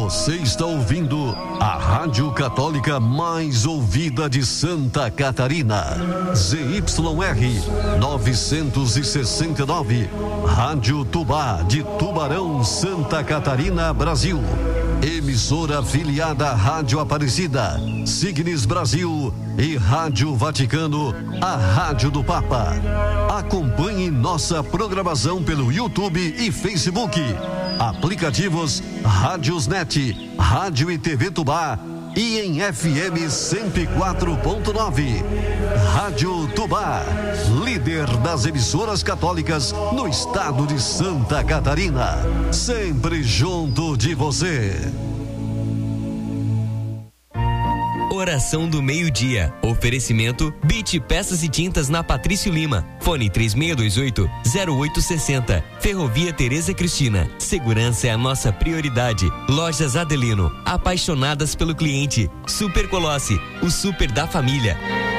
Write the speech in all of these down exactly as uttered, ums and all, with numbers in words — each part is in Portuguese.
Você está ouvindo a Rádio Católica mais ouvida de Santa Catarina. Z Y R novecentos e sessenta e nove. Rádio Tubá de Tubarão, Santa Catarina, Brasil. Emissora afiliada à Rádio Aparecida, Signes Brasil e Rádio Vaticano, a Rádio do Papa. Acompanhe nossa programação pelo YouTube e Facebook. Aplicativos Rádiosnet, Rádio e T V Tubá e em F M cento e quatro ponto nove. Rádio Tubá, líder das emissoras católicas no estado de Santa Catarina. Sempre junto de você. Oração do meio-dia. Oferecimento B I T Peças e Tintas na Patrício Lima. Fone três seis dois oito, zero oito seis zero. Ferrovia Tereza Cristina. Segurança é a nossa prioridade. Lojas Adelino. Apaixonadas pelo cliente. Super Colosse. O super da família.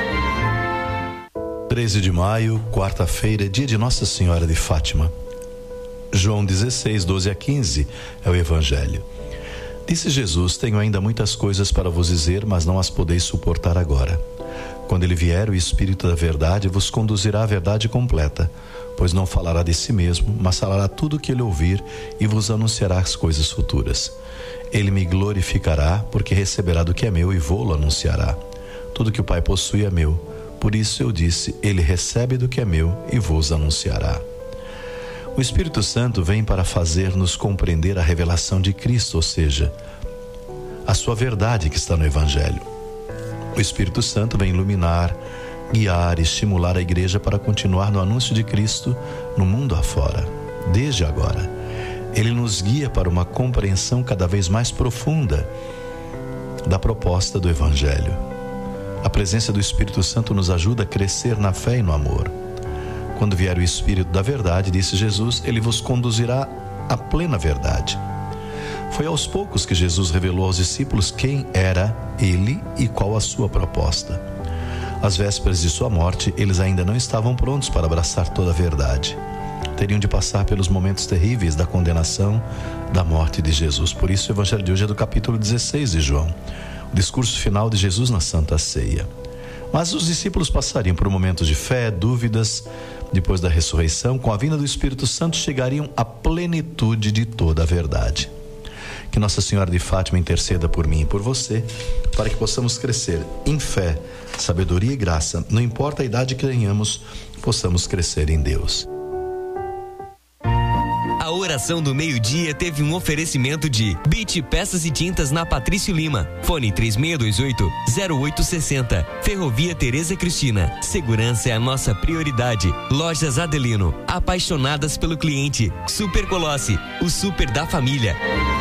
treze de maio, quarta-feira, dia de Nossa Senhora de Fátima. João dezesseis, doze a quinze é o Evangelho. Disse Jesus: tenho ainda muitas coisas para vos dizer, mas não as podeis suportar agora. Quando ele vier, o Espírito da verdade vos conduzirá à verdade completa, pois não falará de si mesmo, mas falará tudo o que ele ouvir e vos anunciará as coisas futuras. Ele me glorificará, porque receberá do que é meu e vô-lo anunciará. Tudo que o Pai possui é meu. Por isso eu disse: ele recebe do que é meu e vos anunciará. O Espírito Santo vem para fazer-nos compreender a revelação de Cristo, ou seja, a sua verdade que está no Evangelho. O Espírito Santo vem iluminar, guiar e estimular a igreja para continuar no anúncio de Cristo no mundo afora, desde agora. Ele nos guia para uma compreensão cada vez mais profunda da proposta do Evangelho. A presença do Espírito Santo nos ajuda a crescer na fé e no amor. Quando vier o Espírito da verdade, disse Jesus, ele vos conduzirá à plena verdade. Foi aos poucos que Jesus revelou aos discípulos quem era ele e qual a sua proposta. Às vésperas de sua morte, eles ainda não estavam prontos para abraçar toda a verdade. Teriam de passar pelos momentos terríveis da condenação, da morte de Jesus. Por isso o Evangelho de hoje é do capítulo dezesseis de João, o discurso final de Jesus na Santa Ceia. Mas os discípulos passariam por momentos de fé, dúvidas. Depois da ressurreição, com a vinda do Espírito Santo, chegariam à plenitude de toda a verdade. Que Nossa Senhora de Fátima interceda por mim e por você, para que possamos crescer em fé, sabedoria e graça. Não importa a idade que tenhamos, possamos crescer em Deus. A oração do meio-dia teve um oferecimento de B I T Peças e Tintas na Patrício Lima. Fone três seis dois oito, zero oito seis zero. Ferrovia Tereza Cristina. Segurança é a nossa prioridade. Lojas Adelino. Apaixonadas pelo cliente. Super Colosse. O super da família.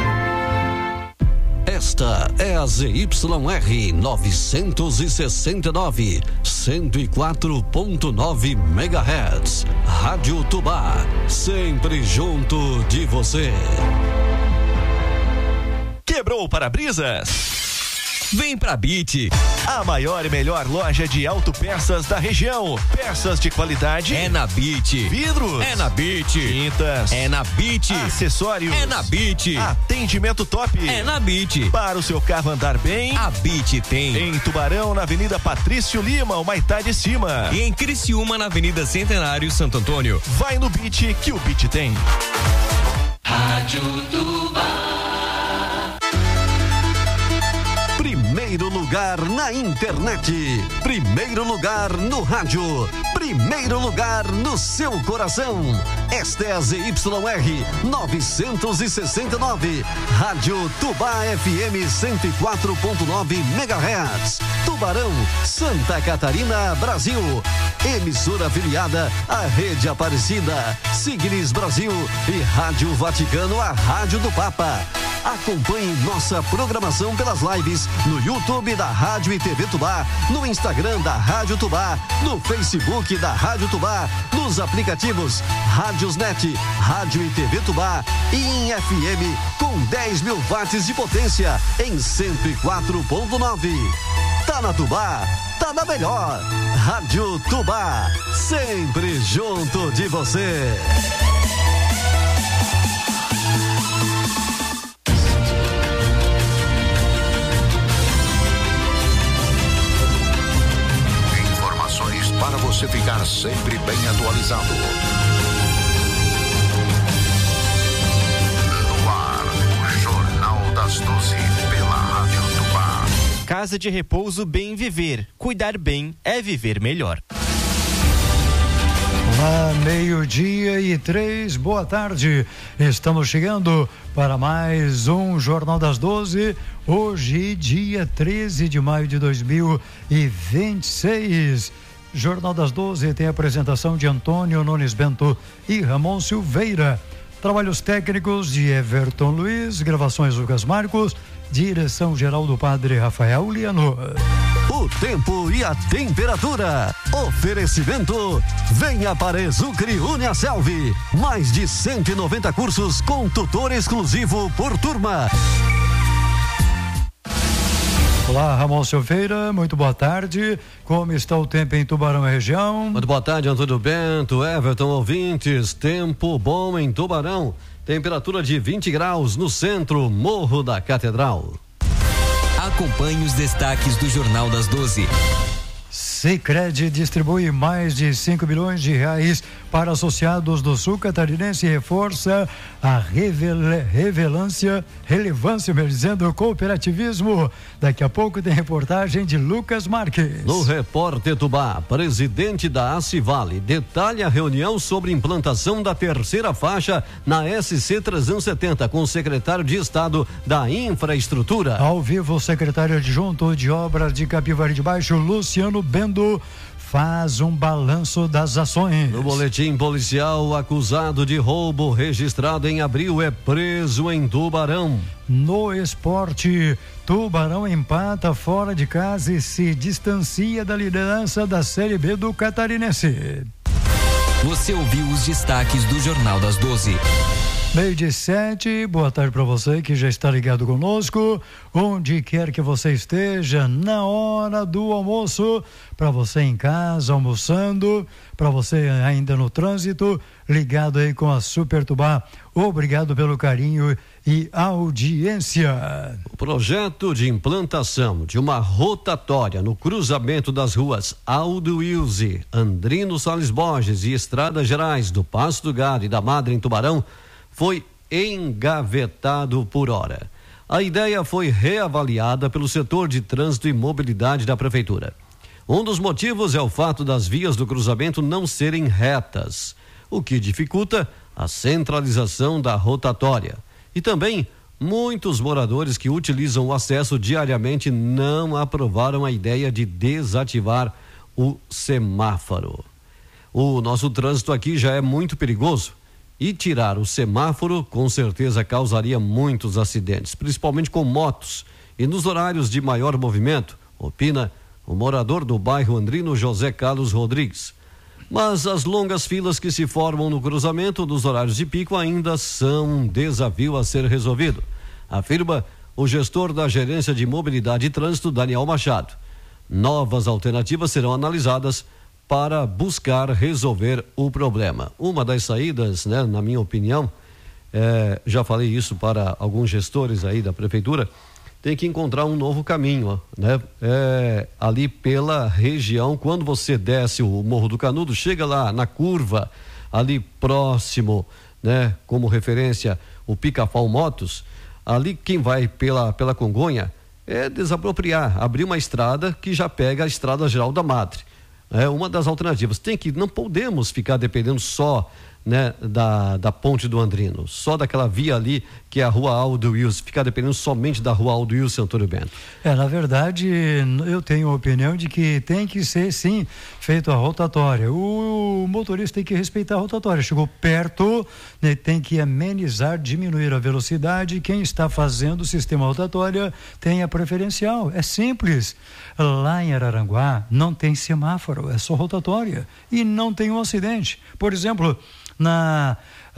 Esta é a Z Y R novecentos e sessenta e nove, cento e quatro ponto nove megahertz. Rádio Tubá, sempre junto de você. Quebrou o para-brisas? Vem pra B I T, a maior e melhor loja de autopeças da região. Peças de qualidade é na B I T. Vidros é na B I T. Tintas é na B I T. Acessórios é na B I T. Atendimento top é na B I T. Para o seu carro andar bem, a B I T tem. Em Tubarão, na Avenida Patrício Lima, o Maitá de Cima. E em Criciúma, na Avenida Centenário, Santo Antônio. Vai no B I T que o B I T tem. Rádio Tubá. Primeiro lugar na internet, primeiro lugar no rádio, primeiro lugar no seu coração. Esta é a Z Y R novecentos e sessenta e nove, Rádio Tubá F M cento e quatro ponto nove megahertz, Tubarão, Santa Catarina, Brasil. Emissora afiliada à Rede Aparecida, Signes Brasil e Rádio Vaticano, a Rádio do Papa. Acompanhe nossa programação pelas lives no YouTube da Rádio e T V Tubá, no Instagram da Rádio Tubá, no Facebook da Rádio Tubá, nos aplicativos Rádiosnet, Rádio e T V Tubá e em F M com dez mil watts de potência em cento e quatro ponto nove. Tá na Tubá, tá na melhor. Rádio Tubá, sempre junto de você. você ficar sempre bem atualizado. No ar, o Jornal das doze, pela Rádio Tubá. Casa de Repouso Bem Viver. Cuidar bem é viver melhor. Olá, meio-dia e três, boa tarde. Estamos chegando para mais um Jornal das doze. Hoje, dia treze de maio de dois mil e vinte e seis. Jornal das doze tem a apresentação de Antônio Nunes Bento e Ramon Silveira. Trabalhos técnicos de Everton Luiz, gravações Lucas Marcos, direção geral do Padre Rafael Liano. O tempo e a temperatura. Oferecimento. Venha para Exucre Uniaselv. Mais de cento e noventa cursos com tutor exclusivo por turma. Olá, Ramon Silveira, muito boa tarde. Como está o tempo em Tubarão e região? Muito boa tarde, Antônio Bento, Everton, ouvintes. Tempo bom em Tubarão. Temperatura de vinte graus no centro, Morro da Catedral. Acompanhe os destaques do Jornal das doze. Sicredi distribui mais de cinco bilhões de reais para associados do Sul Catarinense e reforça a revela, revelância, relevância, melhor dizendo, cooperativismo. Daqui a pouco tem reportagem de Lucas Marques. No Repórter Tubá, presidente da Acivale detalha a reunião sobre implantação da terceira faixa na S C trezentos e setenta com o secretário de Estado da Infraestrutura. Ao vivo, o secretário adjunto de obras de Capivari de Baixo, Luciano Bendo, faz um balanço das ações. No boletim policial, o acusado de roubo registrado em abril é preso em Tubarão. No esporte, Tubarão empata fora de casa e se distancia da liderança da Série B do Catarinense. Você ouviu os destaques do Jornal das doze. Meio de sete, boa tarde para você que já está ligado conosco, onde quer que você esteja, na hora do almoço, para você em casa almoçando, para você ainda no trânsito, ligado aí com a Super Tubá. Obrigado pelo carinho e audiência. O projeto de implantação de uma rotatória no cruzamento das ruas Aldo Wilson, Andrino Salles Borges e Estradas Gerais do Passo do Gado e da Madre em Tubarão foi engavetado por hora. A ideia foi reavaliada pelo setor de trânsito e mobilidade da prefeitura. Um dos motivos é o fato das vias do cruzamento não serem retas, o que dificulta a centralização da rotatória. E também, muitos moradores que utilizam o acesso diariamente não aprovaram a ideia de desativar o semáforo. O nosso trânsito aqui já é muito perigoso. E tirar o semáforo com certeza causaria muitos acidentes, principalmente com motos e nos horários de maior movimento, opina o morador do bairro Andrino José Carlos Rodrigues. Mas as longas filas que se formam no cruzamento dos horários de pico ainda são um desafio a ser resolvido, afirma o gestor da Gerência de Mobilidade e Trânsito, Daniel Machado. Novas alternativas serão analisadas para buscar resolver o problema. Uma das saídas, né, na minha opinião, é, já falei isso para alguns gestores aí da prefeitura, tem que encontrar um novo caminho, né? É, ali pela região, quando você desce o Morro do Canudo, chega lá na curva, ali próximo, né, como referência, o Pica-Pau Motos, ali quem vai pela, pela Congonha é desapropriar, abrir uma estrada que já pega a Estrada Geral da Madre. É uma das alternativas. Tem que, não podemos ficar dependendo só, né, da, da ponte do Andrino, só daquela via ali que é a rua Aldo Wilson, ficar dependendo somente da rua Aldo Wilson, Antônio Bento. É, na verdade, eu tenho a opinião de que tem que ser, sim, feito a rotatória. O motorista tem que respeitar a rotatória. Chegou perto, né, tem que amenizar, diminuir a velocidade. Quem está fazendo o sistema rotatória tem a preferencial. É simples. Lá em Araranguá não tem semáforo, é só rotatória. E não tem um acidente. Por exemplo, na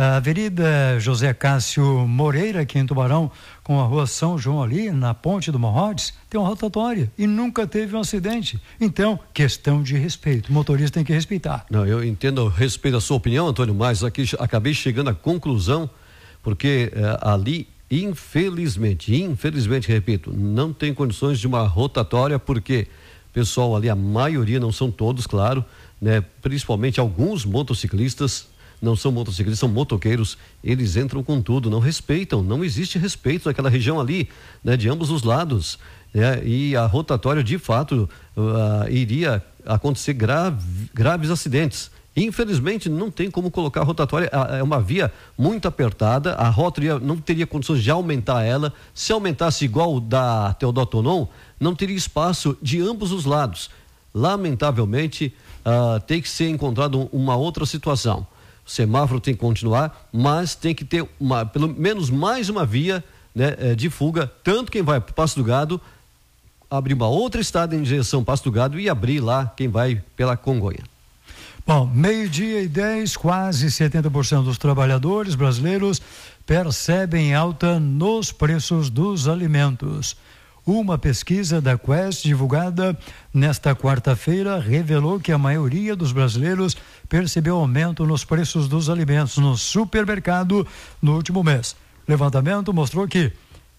Avenida José Cássio Moreira, aqui em Tubarão, com a rua São João ali, na ponte do Morrodes, tem uma rotatória e nunca teve um acidente. Então, questão de respeito, o motorista tem que respeitar. Não, eu entendo, respeito a sua opinião, Antônio, mas aqui acabei chegando à conclusão, porque eh, ali, infelizmente, infelizmente, repito, não tem condições de uma rotatória, porque pessoal ali, a maioria, não são todos, claro, né? Principalmente alguns motociclistas, não são motociclistas, são motoqueiros, eles entram com tudo, não respeitam, não existe respeito naquela região ali, né? De ambos os lados, né? E a rotatória, de fato, uh, iria acontecer grave, graves acidentes. Infelizmente, não tem como colocar a rotatória, é uma via muito apertada, a rota não teria condições de aumentar ela, se aumentasse igual da Teodoro Tonon, não teria espaço de ambos os lados. Lamentavelmente, uh, tem que ser encontrado uma outra situação. O semáforo tem que continuar, mas tem que ter uma, pelo menos mais uma via, né, de fuga, tanto quem vai para o Passo do Gado, abrir uma outra estrada em direção ao Passo do Gado e abrir lá quem vai pela Congonha. Bom, meio-dia e dez, quase setenta por cento dos trabalhadores brasileiros percebem alta nos preços dos alimentos. Uma pesquisa da Quest, divulgada nesta quarta-feira, revelou que a maioria dos brasileiros percebeu aumento nos preços dos alimentos no supermercado no último mês. O levantamento mostrou que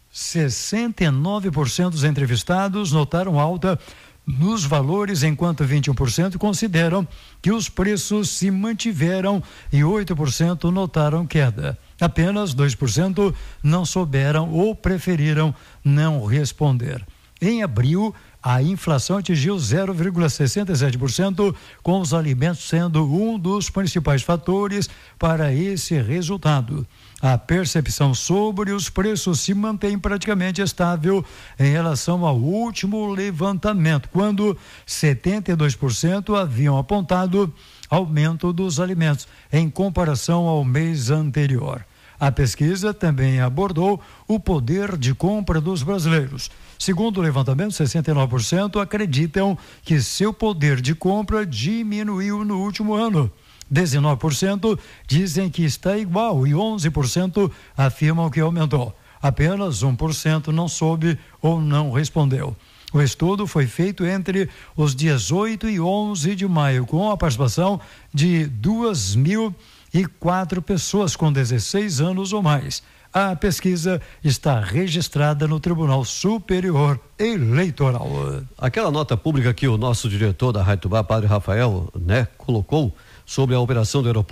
sessenta e nove por cento dos entrevistados notaram alta nos valores, enquanto vinte e um por cento consideram que os preços se mantiveram e oito por cento notaram queda. Apenas dois por cento não souberam ou preferiram não responder. Em abril, a inflação atingiu zero vírgula sessenta e sete por cento, com os alimentos sendo um dos principais fatores para esse resultado. A percepção sobre os preços se mantém praticamente estável em relação ao último levantamento, quando setenta e dois por cento haviam apontado aumento dos alimentos em comparação ao mês anterior. A pesquisa também abordou o poder de compra dos brasileiros. Segundo o levantamento, sessenta e nove por cento acreditam que seu poder de compra diminuiu no último ano. dezenove por cento dizem que está igual e onze por cento afirmam que aumentou. Apenas um por cento não soube ou não respondeu. O estudo foi feito entre os dias oito e onze de maio, com a participação de duas mil e quatro pessoas com dezesseis anos ou mais. A pesquisa está registrada no Tribunal Superior Eleitoral. Aquela nota pública que o nosso diretor da Rádio Tubá, Padre Rafael, né, colocou sobre a operação do aeroporto